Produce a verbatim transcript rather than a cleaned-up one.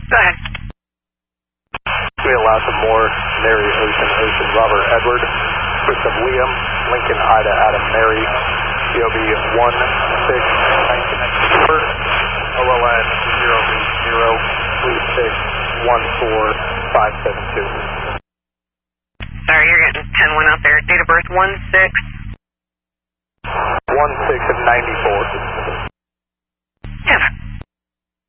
Go ahead. We allow some more. Mary, Ocean, Ocean, Robert, Edward, Christopher, Liam, Lincoln, Ida, Adam, Mary, C O B one six nine four, O L N zero zero three six one four five seven two. Sorry, you're getting ten one out there. Date of birth one six. one six of ninety-four.